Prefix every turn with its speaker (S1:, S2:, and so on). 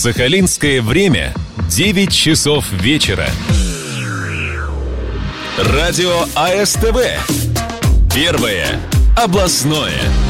S1: Сахалинское время 9 часов вечера. Радио АСТВ. Первое областное.